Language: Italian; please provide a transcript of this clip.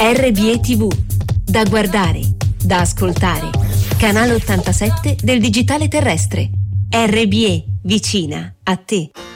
RBE TV, da guardare, da ascoltare. Canale 87 del digitale terrestre. RBE, vicina a te.